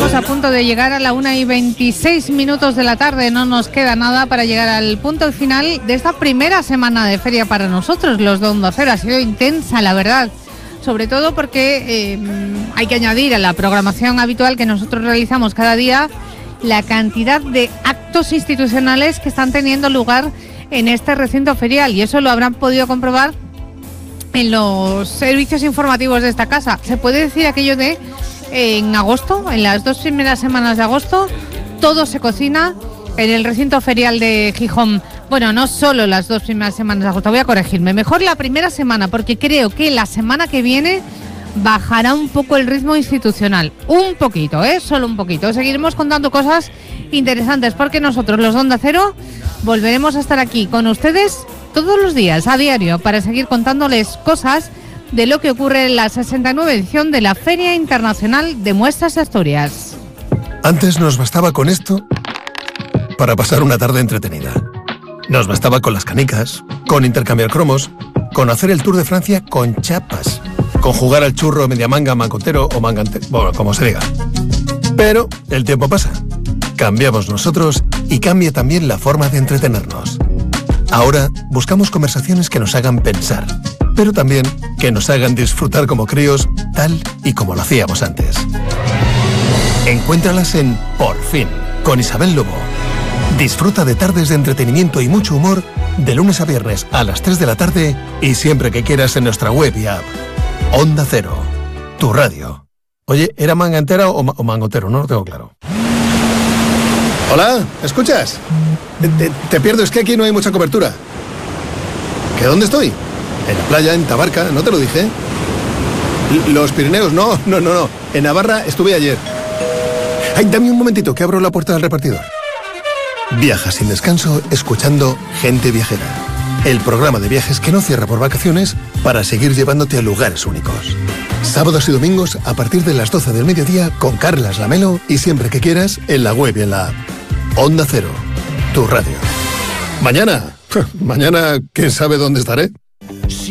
Estamos a punto de llegar a la 1:26 de la tarde. No nos queda nada para llegar al punto final de esta primera semana de feria para nosotros, los de Onda Cero. Ha sido intensa, la verdad. Sobre todo porque hay que añadir a la programación habitual que nosotros realizamos cada día la cantidad de actos institucionales que están teniendo lugar en este recinto ferial. Y eso lo habrán podido comprobar en los servicios informativos de esta casa. Se puede decir aquello de en agosto, en las 2 primeras semanas de agosto, todo se cocina en el recinto ferial de Gijón. Bueno, no solo las 2 primeras semanas de agosto, voy a corregirme, mejor la primera semana, porque creo que la semana que viene bajará un poco el ritmo institucional. Un poquito, solo un poquito. Seguiremos contando cosas interesantes, porque nosotros, los de Onda Cero, volveremos a estar aquí con ustedes todos los días, a diario, para seguir contándoles cosas de lo que ocurre en la 69 edición de la Feria Internacional de Muestras de Asturias. Antes nos bastaba con esto para pasar una tarde entretenida. Nos bastaba con las canicas, con intercambiar cromos, con hacer el Tour de Francia con chapas, con jugar al churro media manga, mancotero o mangantero, bueno, como se diga. Pero el tiempo pasa, cambiamos nosotros y cambia también la forma de entretenernos. Ahora buscamos conversaciones que nos hagan pensar, pero también que nos hagan disfrutar como críos, tal y como lo hacíamos antes. Encuéntralas en Por Fin, con Isabel Lobo. Disfruta de tardes de entretenimiento y mucho humor de lunes a viernes a las 3 de la tarde y siempre que quieras en nuestra web y app. Onda Cero, tu radio. Oye, ¿era manga entera o mangotero? No lo tengo claro. Hola, ¿escuchas? Te pierdo, es que aquí no hay mucha cobertura. ¿Que dónde estoy? En la playa, en Tabarca, ¿no te lo dije? Los Pirineos, no. En Navarra estuve ayer. Ay, dame un momentito, que abro la puerta del repartidor. Viaja sin descanso escuchando Gente Viajera, el programa de viajes que no cierra por vacaciones para seguir llevándote a lugares únicos. Sábados y domingos a partir de las 12 del mediodía con Carlas Lamelo y siempre que quieras en la web y en la app. Onda Cero, tu radio. Mañana, quién sabe dónde estaré.